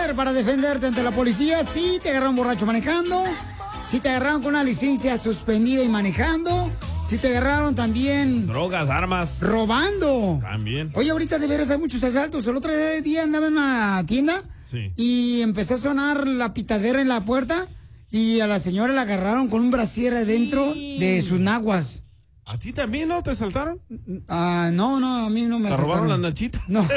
hacer para defenderte ante la policía si te agarraron borracho manejando? Si te agarraron con una licencia suspendida y manejando. Si te agarraron también... drogas, armas. Robando. También. Oye, ahorita de veras hay muchos asaltos. El otro día andaba en una tienda. Sí. Y empezó a sonar la pitadera en la puerta. Y a la señora la agarraron con un brasier adentro de sus naguas. ¿A ti también no te asaltaron? No, a mí no me asaltaron. ¿Te robaron las nachitas? No.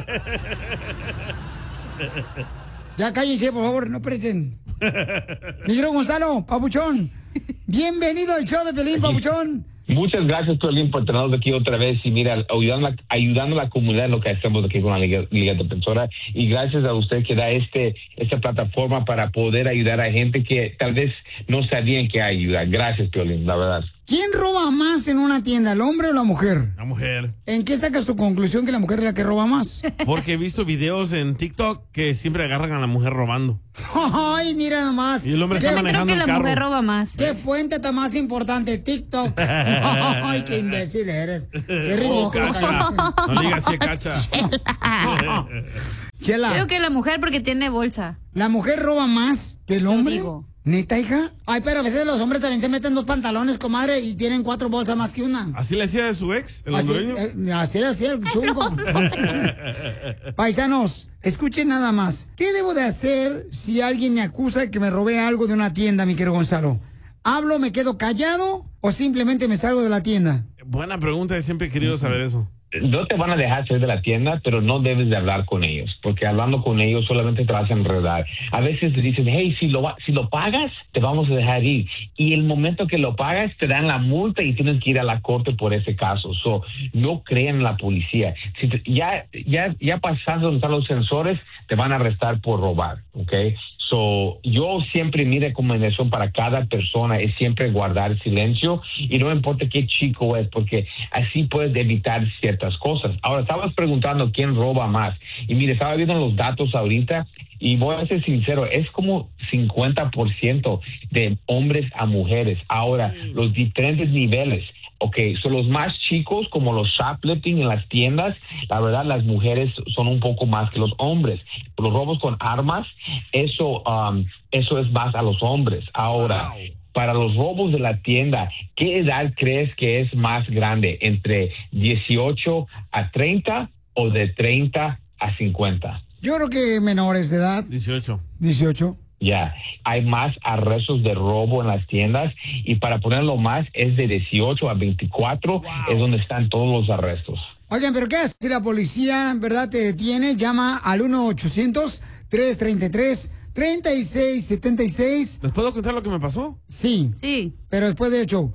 Ya cállense, por favor, no presten. Miguel Gonzalo, Papuchón. Bienvenido al show de Pelín, Papuchón. Muchas gracias, Piolín, por tenernos aquí otra vez y mira, ayudando a la comunidad en lo que hacemos aquí con la Liga Defensora, y gracias a usted que da esta plataforma para poder ayudar a gente que tal vez no sabían que ayudar. Gracias, Piolín, la verdad. ¿Quién roba más en una tienda, el hombre o la mujer? La mujer. ¿En qué sacas tu conclusión que la mujer es la que roba más? Porque he visto videos en TikTok que siempre agarran a la mujer robando. Ay, mira nomás. Y el hombre está manejando el carro. Creo que la mujer roba más. ¿Qué fuente está más importante? TikTok. Ay, qué imbécil eres. Qué ridículo. Cacha. No le digas así, Cacha. Chela. Creo que la mujer porque tiene bolsa. ¿La mujer roba más que el hombre? Digo. ¿Neta, hija? Ay, pero a veces los hombres también se meten 2 pantalones, comadre, y tienen 4 bolsas más que una. ¿Así le hacía de su ex, el hondureño? Así le hacía el chungo. Paisanos, escuchen nada más. ¿Qué debo de hacer si alguien me acusa de que me robé algo de una tienda, mi querido Gonzalo? ¿Hablo, me quedo callado o simplemente me salgo de la tienda? Buena pregunta, siempre he querido saber eso. No te van a dejar salir de la tienda, pero no debes de hablar con ellos, porque hablando con ellos solamente te vas a enredar. A veces te dicen, hey, si lo pagas, te vamos a dejar ir. Y el momento que lo pagas, te dan la multa y tienes que ir a la corte por ese caso. So, no crean en la policía. Si ya pasaste donde están los sensores, te van a arrestar por robar, ¿ok? So, yo siempre, mi recomendación para cada persona es siempre guardar silencio y no importa qué chico es, porque así puedes evitar ciertas cosas. Ahora, estabas preguntando quién roba más. Y mire, estaba viendo los datos ahorita y voy a ser sincero, es como 50% de hombres a mujeres. Ahora, los diferentes niveles. Ok, son los más chicos, como los shoplifting en las tiendas, la verdad las mujeres son un poco más que los hombres. Los robos con armas, eso es más a los hombres. Ahora, para los robos de la tienda, ¿qué edad crees que es más grande? ¿Entre 18 a 30 o de 30 a 50? Yo creo que menores de edad. 18. 18. Ya, hay más arrestos de robo en las tiendas y para ponerlo más es de 18 a 24, es donde están todos los arrestos. Oigan, ¿pero qué hace? Si la policía, ¿verdad?, te detiene, llama al 1-800-333-3676. ¿Les puedo contar lo que me pasó? Sí. Sí. Pero después del show.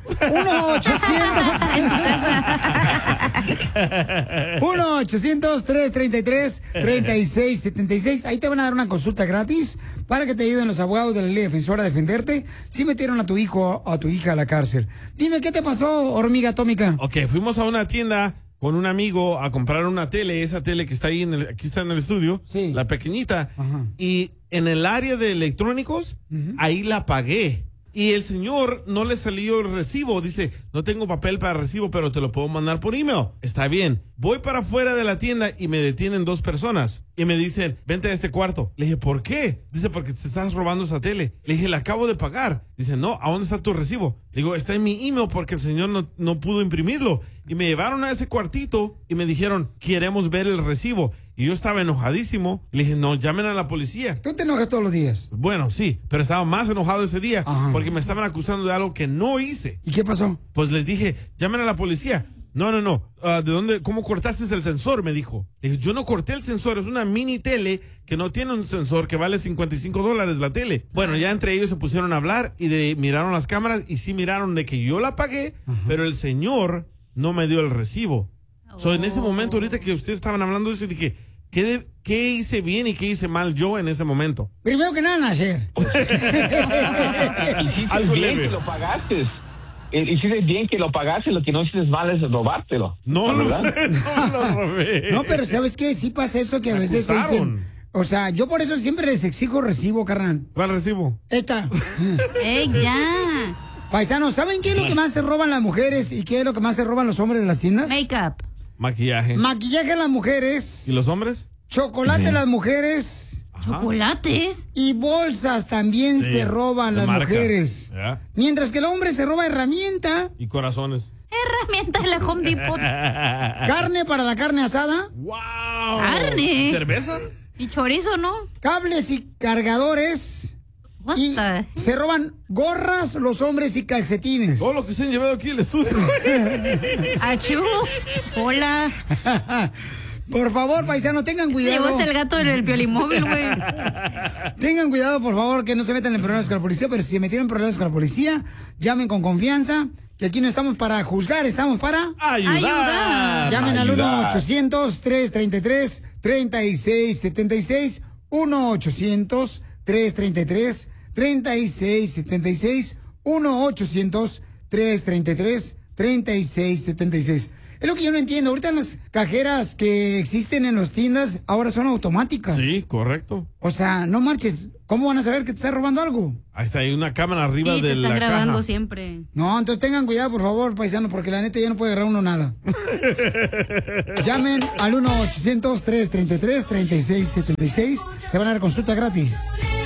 1-800-333-3676. Ahí te van a dar una consulta gratis para que te ayuden los abogados de la Liga Defensora a defenderte si metieron a tu hijo o a tu hija a la cárcel. Dime, ¿qué te pasó, hormiga atómica? Ok, fuimos a una tienda con un amigo a comprar una tele, esa tele que está ahí, aquí está en el estudio, sí, la pequeñita. Ajá. Y en el área de electrónicos, ahí la pagué. Y el señor no le salió el recibo. Dice, no tengo papel para recibo, pero te lo puedo mandar por email. Está bien. Voy para afuera de la tienda y me detienen 2 personas. Y me dicen, vente a este cuarto. Le dije, ¿por qué? Dice, porque te estás robando esa tele. Le dije, la acabo de pagar. Dice, no, ¿a dónde está tu recibo? Le digo, está en mi email porque el señor no pudo imprimirlo. Y me llevaron a ese cuartito y me dijeron, queremos ver el recibo. Y yo estaba enojadísimo. Le dije, no, llamen a la policía. ¿Tú te enojas todos los días? Bueno, sí, pero estaba más enojado ese día porque me estaban acusando de algo que no hice. ¿Y qué pasó? Pues les dije, llamen a la policía. No. ¿De dónde? ¿Cómo cortaste el sensor? Me dijo. Le dije, yo no corté el sensor, es una mini tele que no tiene un sensor que vale $55 la tele. Bueno, ya entre ellos se pusieron a hablar y miraron las cámaras y sí miraron de que yo la pagué, pero el señor no me dio el recibo. So, en ese momento, ahorita que ustedes estaban hablando de eso, dije, ¿qué hice bien y qué hice mal yo en ese momento? Primero que nada, nacer. Algo bien leve. Que lo pagaste. Hiciste bien que lo pagaste, lo que no hiciste mal es robártelo. No lo robé. No, pero ¿sabes qué? Sí pasa eso que a veces te dicen. O sea, yo por eso siempre les exijo recibo, carnal. ¿Cuál recibo? Esta. ¡Ey, ya! Paisanos, ¿saben qué es lo que más se roban las mujeres y qué es lo que más se roban los hombres de las tiendas? Make-up. Maquillaje. Maquillaje a las mujeres. ¿Y los hombres? Chocolate a las mujeres. Chocolates. Y bolsas también Sí, se roban de las marca. mujeres. Ya. Mientras que el hombre se roba herramienta, Y corazones. Herramientas de la Home Depot. carne para la carne asada, ¡Wow! Carne. ¿Cerveza? Y chorizo, ¿no? cables y cargadores. What Y the- se roban gorras los hombres y calcetines. Todo lo que se han llevado aquí al estudio. Achú. Hola. Por favor, paisano, tengan Se cuidado. llevó hasta el gato en el piolimóvil, güey. Tengan cuidado, por favor, que no se metan en problemas con la policía, pero si se metieron en problemas con la policía, llamen con confianza, que aquí no estamos para juzgar, estamos para... Ayudar. Llamen al Ayudar. 1-800-333-3676, 1-800-333-3676, 1-800-333-3676. Es lo que yo no entiendo. Ahorita las cajeras que existen en las tiendas ahora son automáticas. Sí, correcto. O sea, no marches. ¿Cómo van a saber que te está robando algo? Ahí está, hay una cámara arriba Sí, te de están la grabando caja. siempre. No, entonces tengan cuidado, por favor, paisano, porque la neta ya no puede agarrar uno nada. Llamen al 1-800-333-3676. Te van a dar consulta gratis.